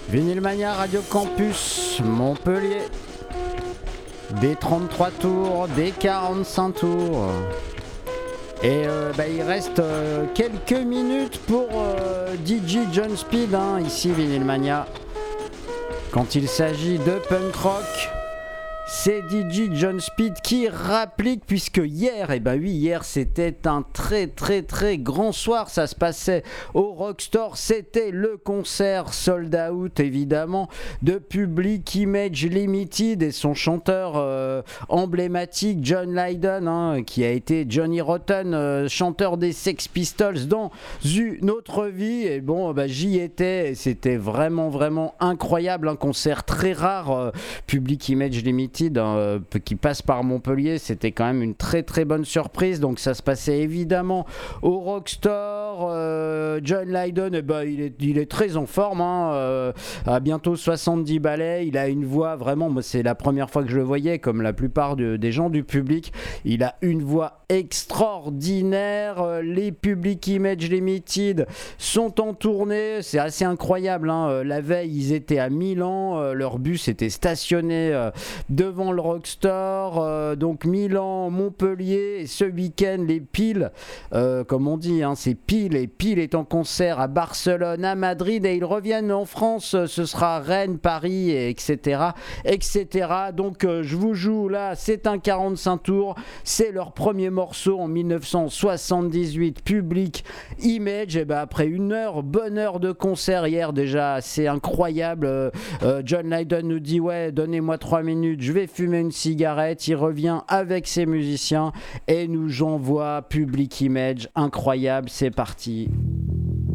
Vinylmania Radio Campus Montpellier. Des 33 tours, des 45 tours. Et il reste quelques minutes pour DJ John Speed, ici Vinylmania. Quand il s'agit de punk rock, c'est DJ John Speed qui rapplique, puisque hier c'était un très très très grand soir. Ça se passait au Rockstore, c'était le concert sold out évidemment de Public Image Limited et son chanteur emblématique John Lydon, qui a été Johnny Rotten, chanteur des Sex Pistols dans une autre vie. Et j'y étais et c'était vraiment vraiment incroyable, un concert très rare. Public Image Limited qui passe par Montpellier, c'était quand même une très très bonne surprise. Donc ça se passait évidemment au Rockstore. John Lydon, il est très en forme, à bientôt 70 ballets. Il a une voix vraiment, moi c'est la première fois que je le voyais, comme la plupart des gens du public. Il a une voix extraordinaire. Les Public Image Limited sont en tournée, c'est assez incroyable, La veille ils étaient à Milan, leur bus était stationné devant le Rockstore, donc Milan, Montpellier, et ce week-end les Piles, comme on dit, c'est Pile, et Pile est en concert à Barcelone, à Madrid, et ils reviennent en France, ce sera Rennes, Paris, etc. Donc je vous joue là, c'est un 45 tours, c'est leur premier morceau en 1978, Public Image. Et après bonne heure de concert hier, déjà c'est incroyable. John Lydon nous dit donnez-moi 3 minutes, je vais fumer une cigarette. Il revient avec ses musiciens et nous envoie Public Image, incroyable, c'est parti.